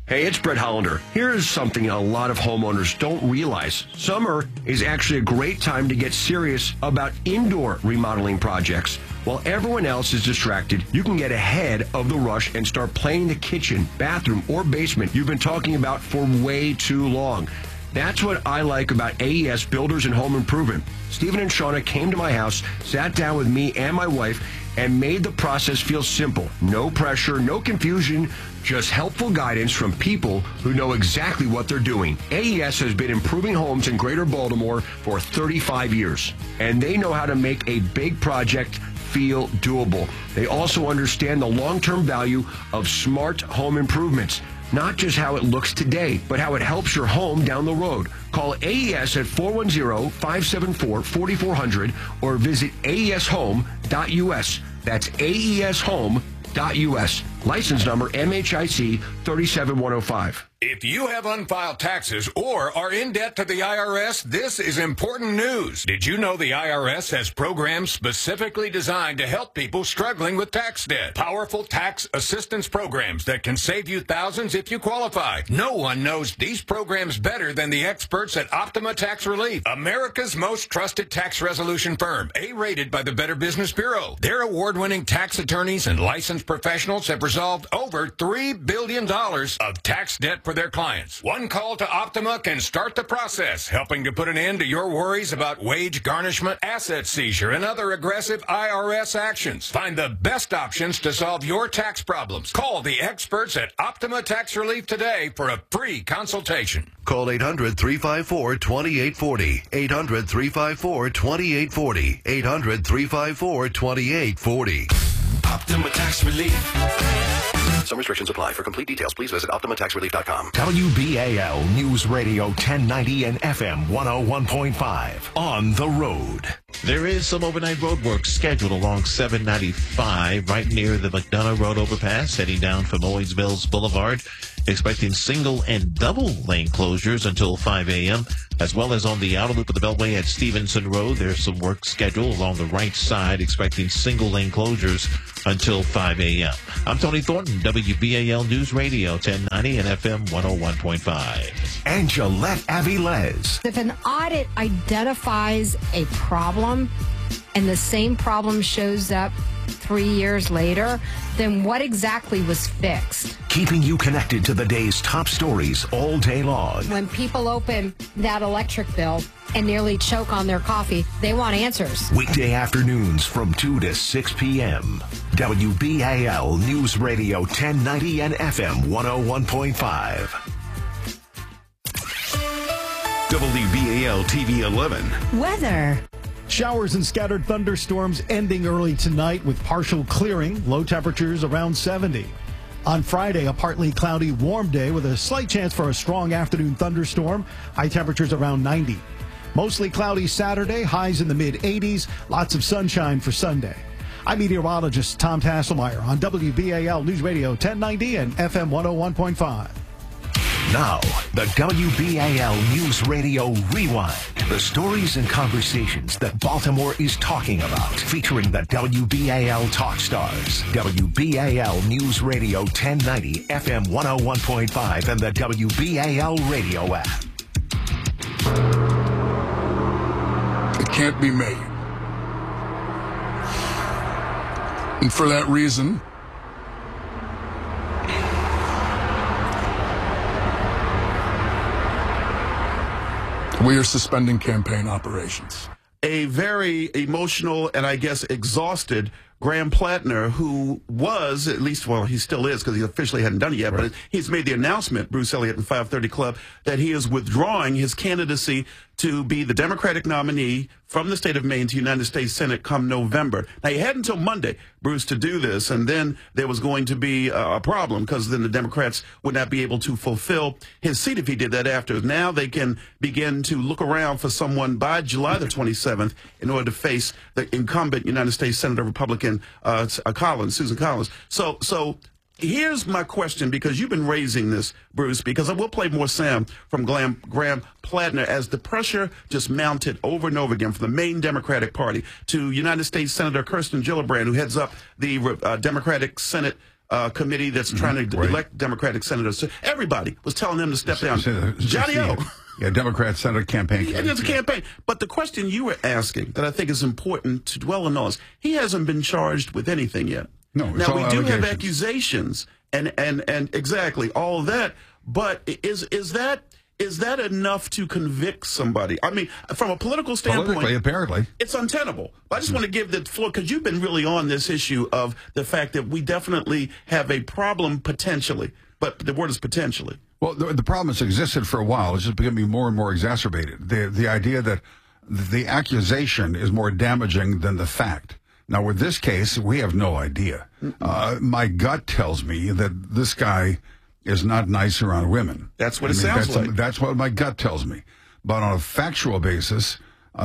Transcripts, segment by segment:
Hey, it's Brett Hollander. Here's something a lot of homeowners don't realize. Summer is actually a great time to get serious about indoor remodeling projects. While everyone else is distracted, you can get ahead of the rush and start planning the kitchen, bathroom, or basement you've been talking about for way too long. That's what I like about AES Builders and Home Improvement. Stephen and Shauna came to my house, sat down with me and my wife, and made the process feel simple. No pressure, no confusion, just helpful guidance from people who know exactly what they're doing. AES has been improving homes in Greater Baltimore for 35 years, and they know how to make a big project feel doable. They also understand the long-term value of smart home improvements. Not just how it looks today, but how it helps your home down the road. Call AES at 410-574-4400 or visit aeshome.us. That's aeshome.us. License number MHIC 37105. If you have unfiled taxes or are in debt to the IRS, this is important news. Did you know the IRS has programs specifically designed to help people struggling with tax debt? Powerful tax assistance programs that can save you thousands if you qualify. No one knows these programs better than the experts at Optima Tax Relief, America's most trusted tax resolution firm, A-rated by the Better Business Bureau. Their award-winning tax attorneys and licensed professionals have resolved over $3 billion of tax debt for their clients. One call to Optima can start the process, helping to put an end to your worries about wage garnishment, asset seizure, and other aggressive IRS actions. Find the best options to solve your tax problems. Call the experts at Optima Tax Relief today for a free consultation. Call 800-354-2840. 800-354-2840. 800-354-2840. Optima Tax Relief. Some restrictions apply. For complete details, please visit OptimaTaxRelief.com. WBAL News Radio 1090 and FM 101.5. On the road. There is some overnight road work scheduled along 795 right near the McDonough Road overpass, heading down from Owings Mills Boulevard. Expecting single and double lane closures until 5 a.m., as well as on the outer loop of the Beltway at Stevenson Road. There's some work scheduled along the right side, expecting single lane closures until 5 a.m. I'm Tony Thornton, WBAL News Radio 1090 and FM 101.5. And Gillette Avilés. If an audit identifies a problem and the same problem shows up 3 years later, then what exactly was fixed? Keeping you connected to the day's top stories all day long. When people open that electric bill and nearly choke on their coffee, they want answers. Weekday afternoons from 2 to 6 p.m. WBAL News Radio 1090 and FM 101.5. WBAL TV 11. Weather. Showers and scattered thunderstorms ending early tonight with partial clearing, low temperatures around 70. On Friday, a partly cloudy, warm day with a slight chance for a strong afternoon thunderstorm, high temperatures around 90. Mostly cloudy Saturday, highs in the mid-80s, lots of sunshine for Sunday. I'm meteorologist Tom Tasselmeyer on WBAL News Radio 1090 and FM 101.5. Now, the WBAL News Radio Rewind. The stories and conversations that Baltimore is talking about. Featuring the WBAL Talk Stars. WBAL News Radio 1090, FM 101.5, and the WBAL Radio app. It can't be made. And for that reason, we are suspending campaign operations. A very emotional and I guess exhausted Graham Plattner, who was, at least, well, he still is because he officially hadn't done it yet, but he's made the announcement, Bruce Elliott and 530 Club, that he is withdrawing his candidacy to be the Democratic nominee from the state of Maine to United States Senate come November. Now, he had until Monday, Bruce, to do this, and then there was going to be a problem because then the Democrats would not be able to fulfill his seat if he did that after. Now they can begin to look around for someone by July the 27th in order to face the incumbent United States Senator Republican Susan Collins. So here's my question, because you've been raising this, Bruce, because I will play more sound from Graham Plattner as the pressure just mounted over and over again from the Maine Democratic Party to United States Senator Kirsten Gillibrand, who heads up the Democratic Senate committee that's trying to elect Democratic senators. So everybody was telling them to step down. Johnny O. Yeah, Democrat Senate campaign. And it's a campaign. But the question you were asking that I think is important to dwell on is he hasn't been charged with anything yet. No, now we do have accusations and exactly all of that. But is that enough to convict somebody? I mean, from a political standpoint, apparently, it's untenable. I just want to give the floor because you've been really on this issue of the fact that we definitely have a problem potentially, but the word is potentially. Well, the problem has existed for a while. It's just becoming more and more exacerbated. The idea that the accusation is more damaging than the fact. Now, with this case, we have no idea. My gut tells me that this guy is not nice around women. That's what it sounds like. That's what my gut tells me. But on a factual basis,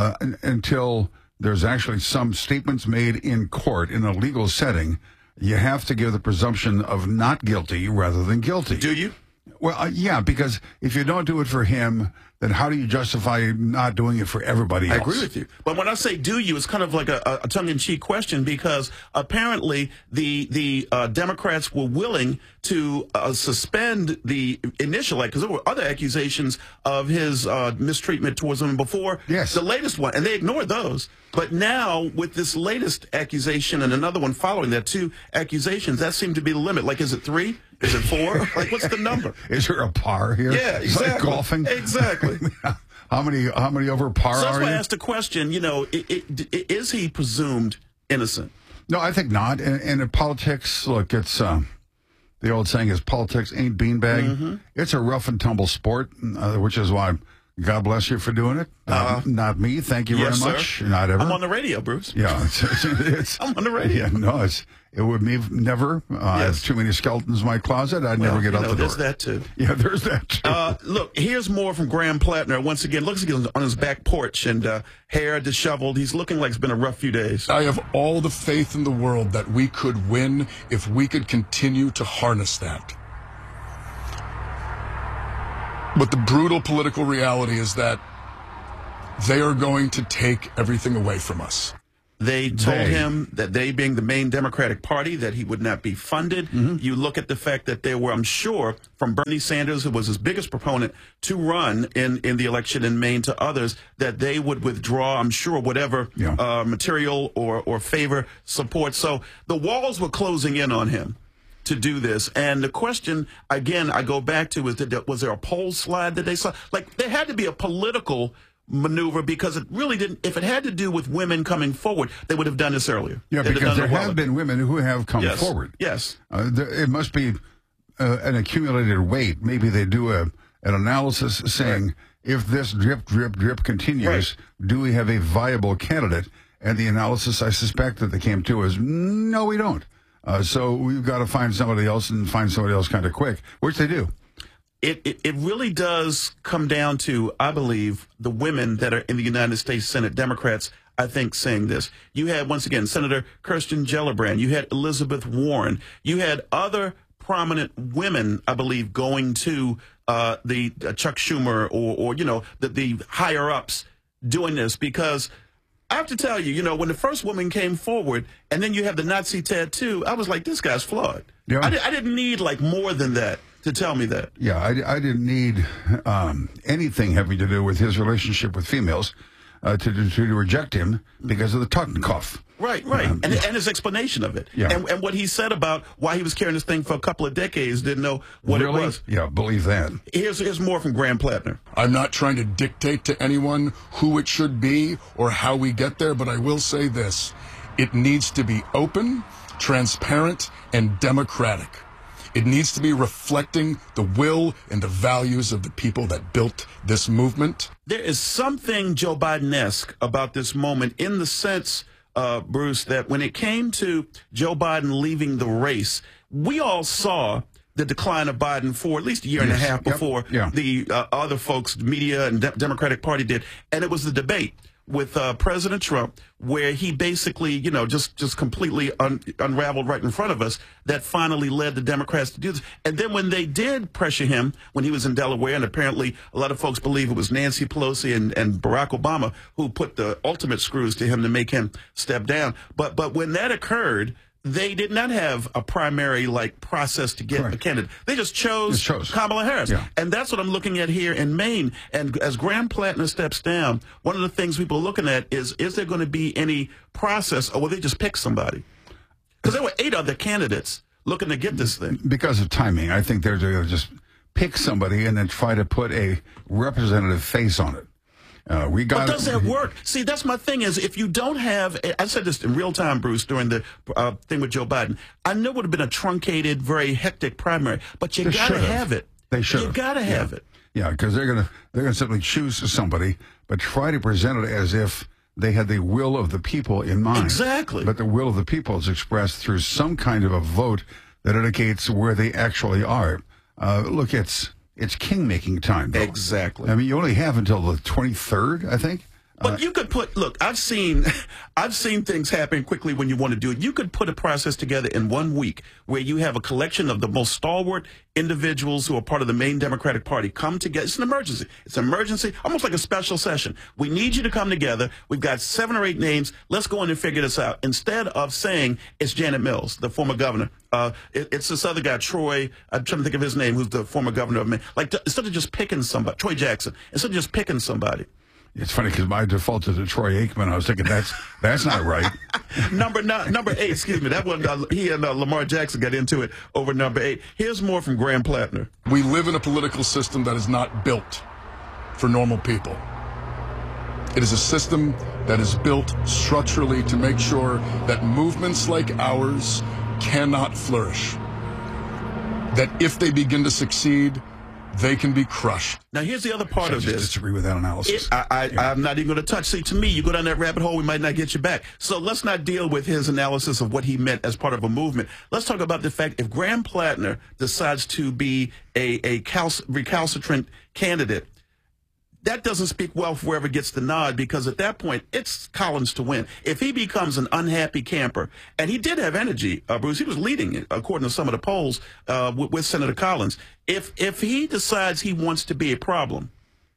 until there's actually some statements made in court in a legal setting, you have to give the presumption of not guilty rather than guilty. Do you? Well, yeah, because if you don't do it for him, then how do you justify not doing it for everybody else? I agree with you. But when I say do you, it's kind of like a tongue-in-cheek question because apparently the Democrats were willing to suspend the initial, because there were other accusations of his mistreatment towards women before the latest one, and they ignored those. But now, with this latest accusation and another one following that, 2 accusations, that seemed to be the limit. Like, is it 3? Is it 4? Like, what's the number? Is there a par here? Yeah, exactly. It's like golfing. Exactly. How many over par are you? So that's why I asked the question, is he presumed innocent? No, I think not. And in politics, look, it's the old saying is politics ain't beanbag. Mm-hmm. It's a rough and tumble sport, which is why God bless you for doing it. Not me. Thank you very much. Sir. Not ever. I'm on the radio, Bruce. Yeah. It's I'm on the radio. Yeah, no, it would be never. I have too many skeletons in my closet. I'd never get out the door. There's that, too. Yeah, there's that, too. Look, here's more from Graham Plattner. Once again, looks like he's on his back porch and hair disheveled. He's looking like it's been a rough few days. I have all the faith in the world that we could win if we could continue to harness that. But the brutal political reality is that they are going to take everything away from us. They told him that they, being the main Democratic Party, that he would not be funded. Mm-hmm. You look at the fact that they were, I'm sure, from Bernie Sanders, who was his biggest proponent to run in the election in Maine, to others, that they would withdraw, I'm sure, whatever material or favor support. So the walls were closing in on him to do this. And the question, again, I go back to is, was there a poll slide that they saw? Like, there had to be a political maneuver because it really didn't. If it had to do with women coming forward, they would have done this earlier. Yeah, because there have been women who have come forward. Yes. It must be an accumulated weight. Maybe they do an analysis saying, if this drip, drip, drip continues, do we have a viable candidate? And the analysis, I suspect, that they came to is, no, we don't. So we've got to find somebody else and find somebody else kind of quick, which they do. It really does come down to, I believe, the women that are in the United States Senate, Democrats, I think, saying this. You had, once again, Senator Kirsten Gillibrand. You had Elizabeth Warren. You had other prominent women, I believe, going to the Chuck Schumer or the higher-ups doing this because I have to tell you, when the first woman came forward and then you have the Nazi tattoo, I was like, this guy's flawed. Yeah. I didn't need, more than that to tell me that. Yeah, I didn't need anything having to do with his relationship with females to reject him because of the Totenkopf. Right. And his explanation of it. Yeah. And what he said about why he was carrying this thing for a couple of decades, didn't know what it was. Yeah, believe that. Here's more from Graham Plattner. I'm not trying to dictate to anyone who it should be or how we get there, but I will say this. It needs to be open, transparent, and democratic. It needs to be reflecting the will and the values of the people that built this movement. There is something Joe Biden-esque about this moment in the sense, Bruce, that when it came to Joe Biden leaving the race, we all saw the decline of Biden for at least a year and a half before the other folks, the media and Democratic Party did. And it was the debate with President Trump, where he basically, just completely unraveled right in front of us, that finally led the Democrats to do this. And then when they did pressure him, when he was in Delaware, and apparently a lot of folks believe it was Nancy Pelosi and Barack Obama who put the ultimate screws to him to make him step down. But when that occurred, they did not have a primary process to get a candidate. They just chose Kamala Harris. Yeah. And that's what I'm looking at here in Maine. And as Graham Plattner steps down, one of the things people are looking at is there going to be any process, or will they just pick somebody? Because there were 8 other candidates looking to get this thing. Because of timing, I think they're going to just pick somebody and then try to put a representative face on it. But does that work? See, that's my thing is if you don't have, I said this in real time, Bruce, during the thing with Joe Biden. I know it would have been a truncated, very hectic primary, but you got to have it. They should. You got to have it. Yeah, because they're gonna simply choose somebody, but try to present it as if they had the will of the people in mind. Exactly. But the will of the people is expressed through some kind of a vote that indicates where they actually are. Look, it's king-making time, though. Exactly. I mean, you only have until the 23rd, I think. But you could look, I've seen things happen quickly when you want to do it. You could put a process together in 1 week where you have a collection of the most stalwart individuals who are part of the main Democratic Party come together. It's an emergency. It's an emergency, almost like a special session. We need you to come together. We've got 7 or 8 names. Let's go in and figure this out. Instead of saying it's Janet Mills, the former governor. It's this other guy, Troy. I'm trying to think of his name, who's the former governor of Maine. Instead of just picking somebody, Troy Jackson. Instead of just picking somebody. It's funny because my default is to Troy Aikman. I was thinking that's not right. number 8, excuse me. That one, he and Lamar Jackson got into it over number 8. Here's more from Graham Plattner. We live in a political system that is not built for normal people. It is a system that is built structurally to make sure that movements like ours cannot flourish. That if they begin to succeed, they can be crushed. Now, here's the other part of this. I disagree with that analysis. I'm not even going to touch. See, to me, you go down that rabbit hole, we might not get you back. So let's not deal with his analysis of what he meant as part of a movement. Let's talk about the fact if Graham Plattner decides to be a recalcitrant candidate, that doesn't speak well for whoever gets the nod, because at that point, it's Collins to win. If he becomes an unhappy camper, and he did have energy, Bruce, he was leading, according to some of the polls, with Senator Collins. If he decides he wants to be a problem,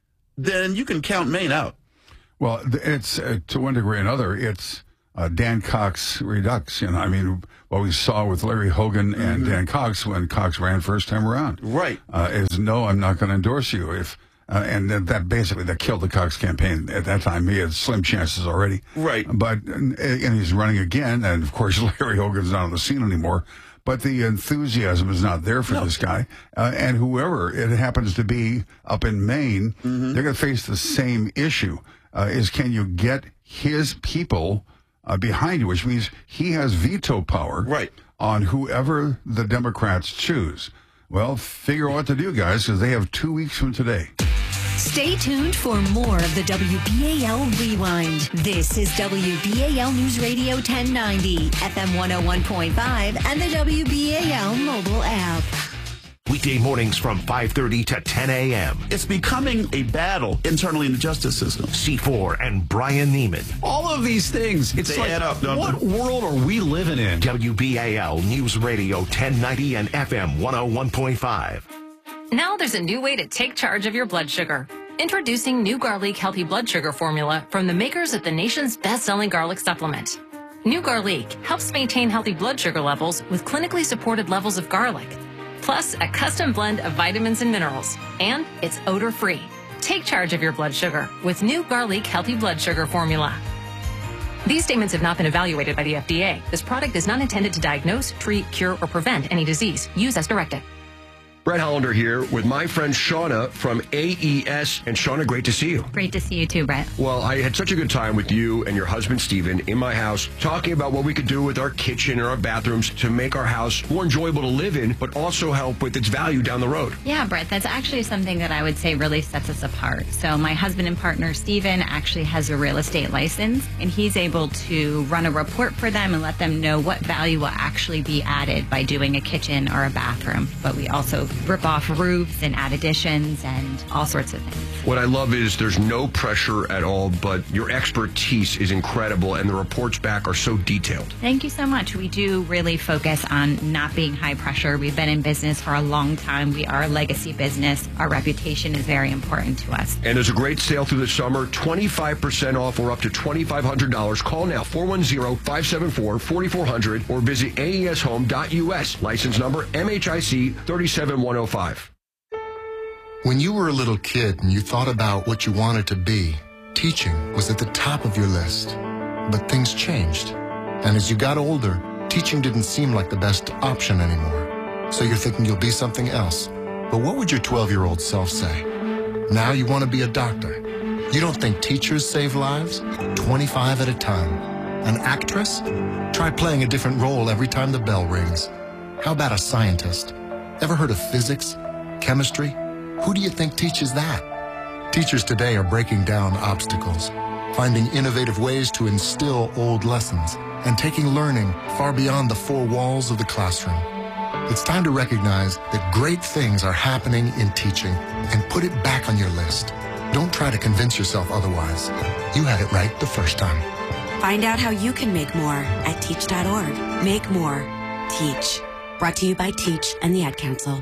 then you can count Maine out. Well, it's, to one degree or another, it's Dan Cox redux. I mean, what we saw with Larry Hogan and Dan Cox when Cox ran first time around. Right. Is no, I'm not going to endorse you. And that basically killed the Cox campaign at that time. He had slim chances already. Right. But and he's running again, and of course Larry Hogan's not on the scene anymore. But the enthusiasm is not there for this guy. And whoever it happens to be up in Maine, they're going to face the same issue. Is can you get his people behind you, which means he has veto power on whoever the Democrats choose. Well, figure out what to do, guys, because they have 2 weeks from today. Stay tuned for more of the WBAL Rewind. This is WBAL News Radio 1090, FM 101.5, and the WBAL mobile app. Weekday mornings from 5:30 to 10 a.m. It's becoming a battle internally in the justice system. C4 and Brian Neiman. All of these things. It's they add up. What world are we living in? WBAL News Radio 1090 and FM 101.5. Now there's a new way to take charge of your blood sugar. Introducing New Garlic Healthy Blood Sugar Formula from the makers of the nation's best-selling garlic supplement. New Garlic helps maintain healthy blood sugar levels with clinically supported levels of garlic, plus a custom blend of vitamins and minerals, and it's odor-free. Take charge of your blood sugar with New Garlic Healthy Blood Sugar Formula. These statements have not been evaluated by the FDA. This product is not intended to diagnose, treat, cure, or prevent any disease. Use as directed. Brett Hollander here with my friend Shauna from AES. And Shauna, great to see you. Great to see you too, Brett. Well, I had such a good time with you and your husband, Steven, in my house, talking about what we could do with our kitchen and our bathrooms to make our house more enjoyable to live in, but also help with its value down the road. Yeah, Brett, that's actually something that I would say really sets us apart. So my husband and partner, Steven, actually has a real estate license, and he's able to run a report for them and let them know what value will actually be added by doing a kitchen or a bathroom. But we also rip off roofs and add additions and all sorts of things. What I love is there's no pressure at all, but your expertise is incredible, and the reports back are so detailed. Thank you so much. We do really focus on not being high pressure. We've been in business for a long time. We are a legacy business. Our reputation is very important to us. And there's a great sale through the summer, 25% off or up to $2,500. Call now, 410-574-4400, or visit aeshome.us. License number MHIC 37105. When you were a little kid and you thought about what you wanted to be, teaching was at the top of your list. But things changed. And as you got older, teaching didn't seem like the best option anymore. So you're thinking you'll be something else. But what would your 12-year-old self say? Now you want to be a doctor. You don't think teachers save lives? 25 at a time. An actress? Try playing a different role every time the bell rings. How about a scientist? Ever heard of physics? Chemistry? Who do you think teaches that? Teachers today are breaking down obstacles, finding innovative ways to instill old lessons, and taking learning far beyond the four walls of the classroom. It's time to recognize that great things are happening in teaching and put it back on your list. Don't try to convince yourself otherwise. You had it right the first time. Find out how you can make more at teach.org. Make more. Teach. Brought to you by Teach and the Ad Council.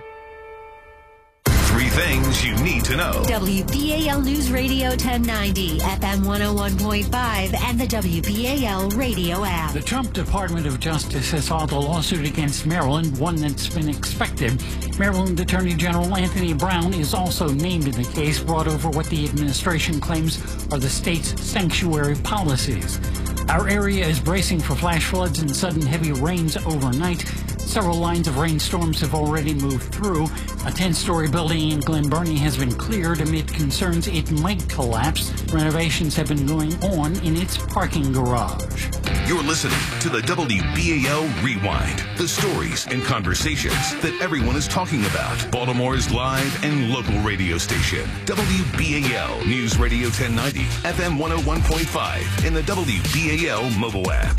3 things you need to know. WBAL News Radio 1090, FM 101.5, and the WBAL radio app. The Trump Department of Justice has filed a lawsuit against Maryland, one that's been expected. Maryland Attorney General Anthony Brown is also named in the case, brought over what the administration claims are the state's sanctuary policies. Our area is bracing for flash floods and sudden heavy rains overnight. Several lines of rainstorms have already moved through. A 10-story building in Glen Burnie has been cleared amid concerns it might collapse. Renovations have been going on in its parking garage. You're listening to the WBAL Rewind. The stories and conversations that everyone is talking about. Baltimore's live and local radio station. WBAL News Radio 1090, FM 101.5, and the WBAL mobile app.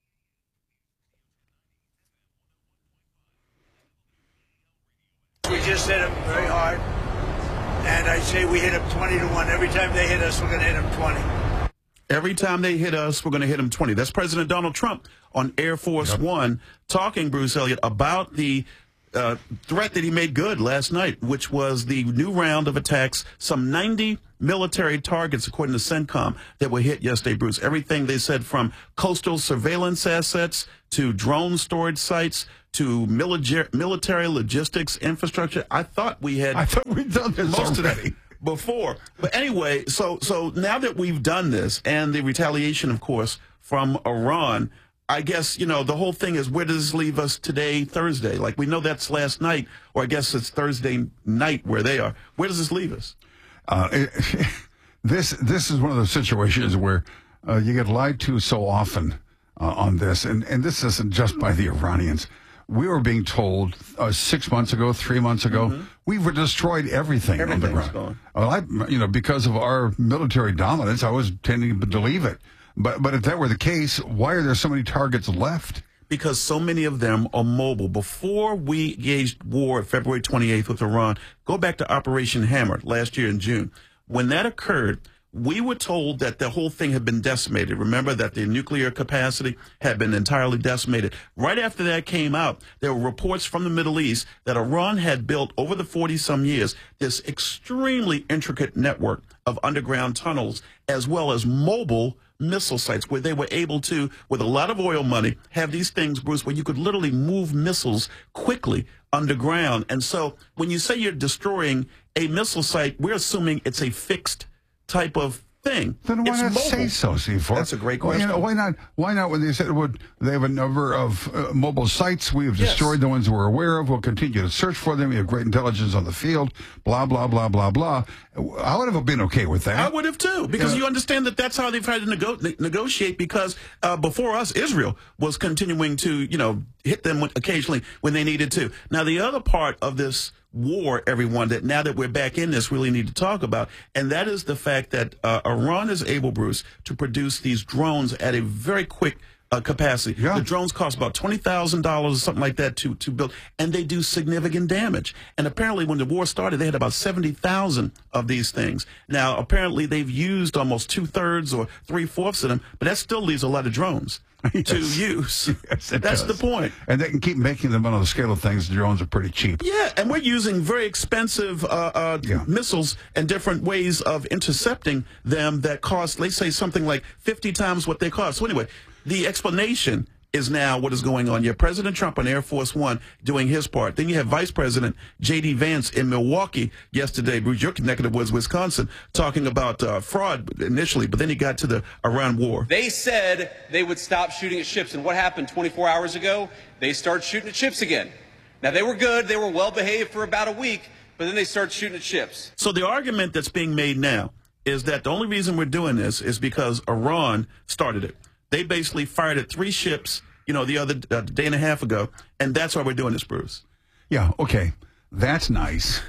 We just hit them very hard, and I say we hit them 20-1. Every time they hit us, we're going to hit them 20. Every time they hit us, we're going to hit them 20. That's President Donald Trump on Air Force One talking, Bruce Elliott, about the threat that he made good last night, which was the new round of attacks, some 90 military targets, according to CENTCOM, that were hit yesterday, Bruce. Everything they said, from coastal surveillance assets to drone storage sites to military logistics infrastructure. I thought we'd done this most already. Of that before. But anyway, so now that we've done this, and the retaliation, of course, from Iran, I guess, the whole thing is, where does this leave us today, Thursday? Like, we know that's last night, or I guess it's Thursday night where they are. Where does this leave us? This is one of those situations where you get lied to so often on this, and this isn't just by the Iranians. We were being told 6 months ago, 3 months ago, we've destroyed everything on the ground. Gone. Well, because of our military dominance, I was tending to believe it. But if that were the case, why are there so many targets left? Because so many of them are mobile. Before we engaged war February 28th with Iran, go back to Operation Hammer last year in June. When that occurred, we were told that the whole thing had been decimated. Remember that the nuclear capacity had been entirely decimated. Right after that came out, there were reports from the Middle East that Iran had built over the 40-some years this extremely intricate network of underground tunnels, as well as mobile missile sites, where they were able to, with a lot of oil money, have these things, Bruce, where you could literally move missiles quickly underground. And so when you say you're destroying a missile site, we're assuming it's a fixed type of thing. Then why not say so, C4? That's a great question. Why not when they said they have a number of mobile sites, we have destroyed the ones we're aware of, we'll continue to search for them, we have great intelligence on the field, blah, blah, blah, blah, blah. I would have been okay with that. I would have too, because you understand that that's how they've tried to negotiate, because before us, Israel was continuing to, hit them occasionally when they needed to. Now, the other part of this war, everyone, that now that we're back in this, really need to talk about, and that is the fact that Iran is able, Bruce, to produce these drones at a very quick capacity. Yeah. The drones cost about $20,000 or something like that to build, and they do significant damage. And apparently when the war started, they had about 70,000 of these things. Now, apparently they've used almost 2/3 or 3/4 of them, but that still leaves a lot of drones to use. Yes, That's the point. And they can keep making them on the scale of things. The drones are pretty cheap. Yeah, and we're using very expensive missiles and different ways of intercepting them that cost, let's say, something like 50 times what they cost. So anyway, the explanation is now what is going on. You have President Trump on Air Force One doing his part. Then you have Vice President J.D. Vance in Milwaukee yesterday, Bruce, your neck of the woods, Wisconsin, talking about fraud initially, but then he got to the Iran war. They said they would stop shooting at ships, and what happened 24 hours ago? They started shooting at ships again. Now, they were good. They were well-behaved for about a week, but then they started shooting at ships. So the argument that's being made now is that the only reason we're doing this is because Iran started it. They basically fired at 3 ships, the other day and a half ago, and that's why we're doing this, Bruce. Yeah, okay. That's nice.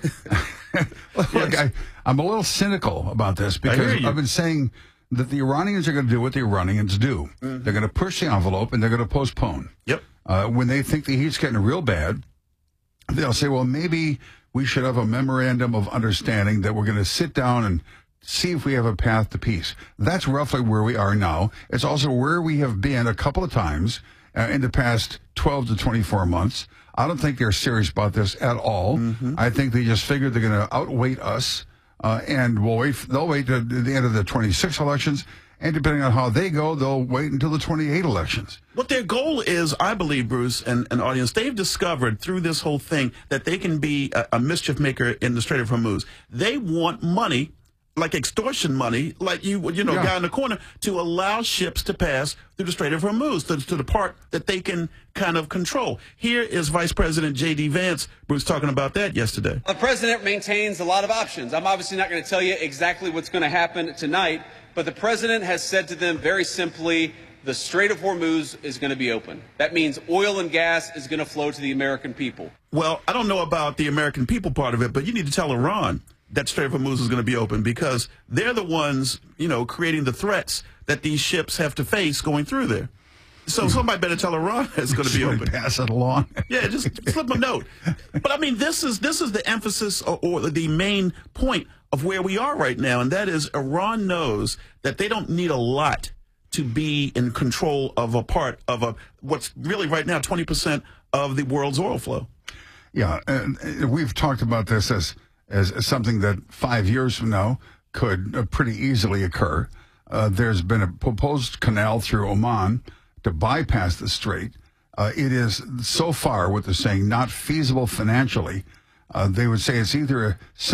Look, I'm a little cynical about this because I've been saying that the Iranians are going to do what the Iranians do. Mm-hmm. They're going to push the envelope, and they're going to postpone. Yep. When they think the heat's getting real bad, they'll say, well, maybe we should have a memorandum of understanding that we're going to sit down and see if we have a path to peace. That's roughly where we are now. It's also where we have been a couple of times in the past 12 to 24 months. I don't think they're serious about this at all. Mm-hmm. I think they just figured they're going to outweight us, and they'll wait to the end of the 26 elections, and depending on how they go, they'll wait until the 28 elections. What their goal is, I believe, Bruce, and audience, they've discovered through this whole thing that they can be a mischief maker in the Strait of Hormuz. They want money, like extortion money, like guy in the corner, to allow ships to pass through the Strait of Hormuz to the part that they can kind of control. Here is Vice President J.D. Vance, Bruce, talking about that yesterday. The president maintains a lot of options. I'm obviously not going to tell you exactly what's going to happen tonight, but the president has said to them very simply, the Strait of Hormuz is going to be open. That means oil and gas is going to flow to the American people. Well, I don't know about the American people part of it, but you need to tell Iran that Strait of Hormuz is going to be open because they're the ones, creating the threats that these ships have to face going through there. So somebody better tell Iran it's going to be open. Pass it along. Yeah, just slip a note. But I mean, this is the emphasis or the main point of where we are right now, and that is Iran knows that they don't need a lot to be in control of a part of what's really right now 20% of the world's oil flow. Yeah, and we've talked about this as something that 5 years from now could pretty easily occur. There's been a proposed canal through Oman to bypass the strait. It is so far, what they're saying, not feasible financially. They would say it's either a